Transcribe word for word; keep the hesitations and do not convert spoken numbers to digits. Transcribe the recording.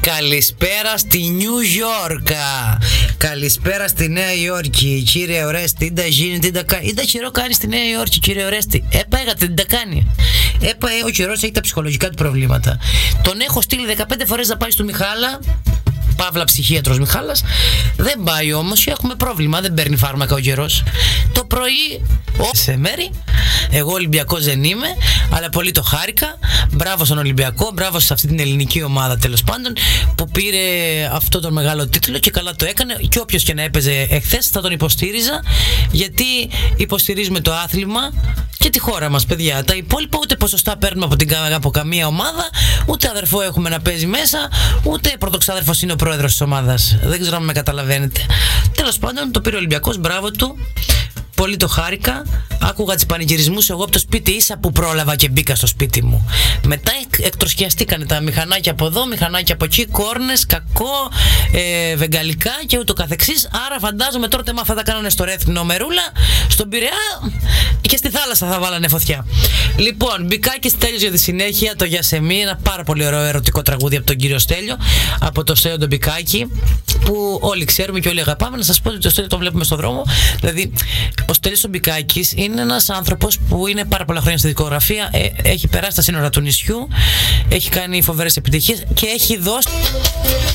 Καλησπέρα στη Νιου Γιόρκα. Καλησπέρα στη Νέα Υόρκη. Κύριε Ορέστη, τι τα γίνει, τι τα κάνει. Τι τα καιρό κάνει στη Νέα Υόρκη, κύριε Ορέστη. Έπαγατε, τι τα κάνει. Έπα, ο καιρός έχει τα ψυχολογικά του προβλήματα. Τον έχω στείλει δεκαπέντε φορές να πάει στο Μιχάλα. Παύλα ψυχίατρος Μιχάλας. Δεν πάει όμως και έχουμε πρόβλημα. Δεν παίρνει φάρμακα ο καιρός. Το πρωί, ο... σε μέρη. Εγώ Ολυμπιακός δεν είμαι, αλλά πολύ το χάρηκα. Μπράβο στον Ολυμπιακό, μπράβο σε αυτή την ελληνική ομάδα τέλος πάντων που πήρε αυτό τον μεγάλο τίτλο και καλά το έκανε. Και όποιος και να έπαιζε εχθές θα τον υποστήριζα, γιατί υποστηρίζουμε το άθλημα και τη χώρα μας, παιδιά. Τα υπόλοιπα ούτε ποσοστά παίρνουμε από, την, από καμία ομάδα, ούτε αδερφό έχουμε να παίζει μέσα, ούτε πρωτοξάδερφος είναι ο πρόεδρος της ομάδας. Δεν ξέρω αν με καταλαβαίνετε. Τέλος πάντων, το πήρε ο Ολυμπιακός, μπράβο του. Πολύ το χάρηκα. Άκουγα τις πανηγυρισμούς εγώ από το σπίτι, ίσα που πρόλαβα και μπήκα στο σπίτι μου. Μετά εκτροσκιαστήκανε τα μηχανάκια από εδώ, μηχανάκια από εκεί, κόρνες, κακό, ε, βεγγαλικά και ούτω καθεξής. Άρα φαντάζομαι τώρα tema θα τα κάνανε στο Ρέθινο Μερούλα, στον Πειραιά και στη θάλασσα θα βάλανε φωτιά. Λοιπόν, Μπικάκης Στέλιος για τη συνέχεια, το Γιασεμί, ένα πάρα πολύ ωραίο ερωτικό τραγούδι από τον κύριο Στέλιο, από το Στέλιο τον Μπικάκη, που όλοι ξέρουμε και όλοι αγαπάμε. Να σας πω ότι το Στέλιο το βλέπουμε στον δρόμο. Δηλαδή, ο Στέλιος ο Μπικάκης είναι ένας άνθρωπος που είναι πάρα πολλά χρόνια στη δικογραφία, ε, έχει περάσει τα σύνορα του νησιού, έχει κάνει φοβερές επιτυχίες και έχει δώσει